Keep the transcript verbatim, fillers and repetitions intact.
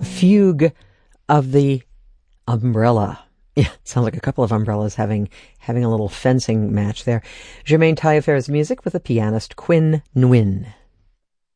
Fugue of the Umbrella. Yeah, sounds like a couple of umbrellas having having a little fencing match there. Germaine Taillefer's music with the pianist Quinn Nguyen.